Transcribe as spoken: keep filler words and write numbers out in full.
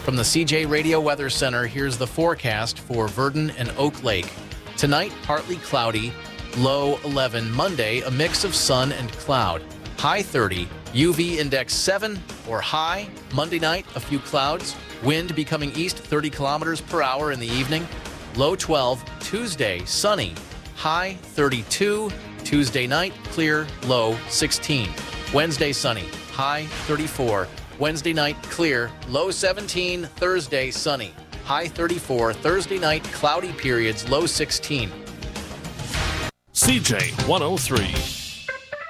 From the C J Radio Weather Center, here's the forecast for Verdon and Oak Lake. Tonight, partly cloudy, low eleven. Monday, a mix of sun and cloud, high thirty. U V index seven or high. Monday night, a few clouds, wind becoming east thirty kilometers per hour in the evening, low twelve. Tuesday, sunny, high thirty-two. Tuesday night, clear, low sixteen. Wednesday, sunny, high thirty-four. Wednesday night, clear, low seventeen. Thursday, sunny, high thirty-four. Thursday night, cloudy periods, low sixteen. C J one oh three.